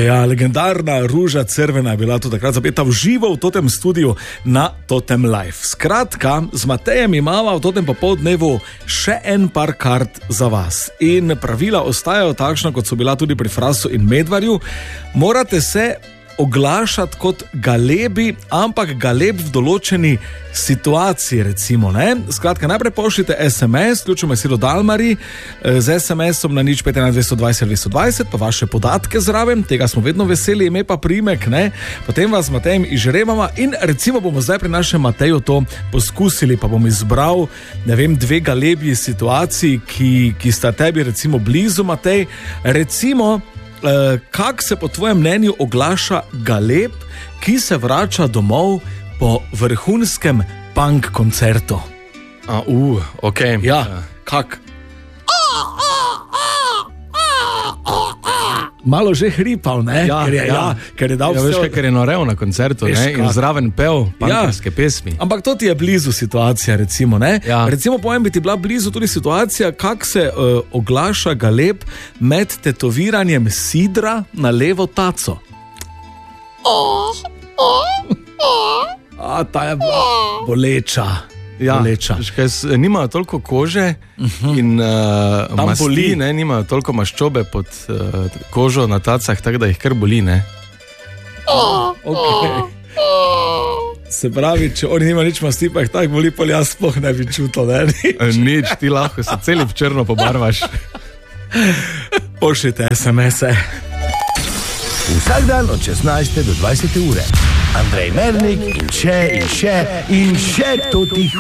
Ja, legendarna Ruža Crvena je bila to takrat zapeta v živo v Totem studiu na Totem Live. Skratka, z Matejem imava v Totem popoldnevu še en par kart za vas. In pravila ostajajo takšna, kot so bila tudi pri Frasu in Medvarju. Morate se oglašati kot galebi, ampak galeb v določeni situaciji, recimo, ne? Skratka, najprej pošljite SMS, ključno besedo Dalmari, z SMS-om na 051 220 220, pa vaše podatke zraven, tega smo vedno veseli, ime pa priimek, ne? Potem vas z Matejem izžrebamo in recimo bomo zdaj pri našem Mateju to poskusili, pa bom izbral, ne vem, dve galebji situaciji, ki sta tebi recimo blizu, Matej. Recimo, kak se po tvojem mnenju oglaša galeb, ki se vrača domov po vrhunskem punk koncertu? Okay. Ja, kak? Malo že hripal, ne? Ker je dal vse... Veš kaj, ker je norel na koncertu, ne? In zraven pel punkerske pesmi. Ampak to ti je blizu situacija, recimo, ne? Ja. Recimo, pojem bi ti bila blizu tudi situacija, kak se oglaša galeb med tetoviranjem sidra na levo taco. Ta je bila boleča. Ja, nimajo toliko kože in masti, ne, nimajo toliko maščobe pod kožo na tacah, tako da jih kar boli, ne? Okay. Se pravi, če oni nima nič masti, pa jih tako boli, pa jaz sploh ne bi čutil, ne? Nič, ti lahko se celi v črno pobarvaš. Pošljite SMS-e. Vsak dan od 16. do 20. ure. Andrej Mernik in še to tiho.